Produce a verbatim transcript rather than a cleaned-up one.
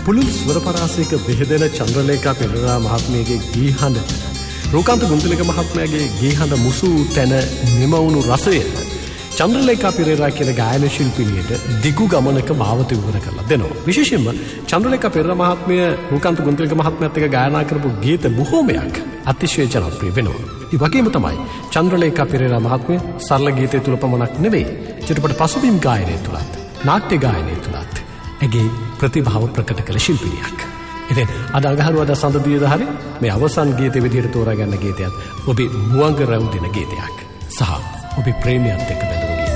පුළුල් ස්වර පරාසයක විහිදෙන චන්ද්‍රලේඛා පෙරේරා මහත්මියගේ ගී හඬ රූකාන්ත ගුන්තිලක මහත්මයාගේ ගී හඬ මුසු තැන නිමවුණු රසය චන්ද්‍රලේඛා පෙරේරා කියන ගායන ශිල්පිනියට දිගු ගමනක මාවත විවර කරලා දෙනවා. විශේෂයෙන්ම චන්ද්‍රලේඛා පෙරේරා මහත්මිය රූකාන්ත ගුන්තිලක මහත්මයාත් එක්ක ගායනා කරපු ගීත බොහෝමයක් අතිශය ජනප්‍රිය වෙනවා. ඒ වගේම තමයි චන්ද්‍රලේඛා පෙරේරා මහත්මිය සරල ගීතය තුල පමණක් නෙවෙයි චිත්‍රපට පසුබිම් ගායනය තුලත් නාට්‍ය ගායනය තුලත් ඇගේ ප්‍රතිභාව ප්‍රකට කළ ශිල්පිනියක්. ඉතින් අද අඟහරුවාදා සඳ දියදහරේ මේ අවසන් ගීතෙ විදිහට තෝරාගන්න ගීතයත් ඔබේ මුවංග රැවුදින ගීතයක්. සහ ඔබේ ප්‍රේමයත් එක්ක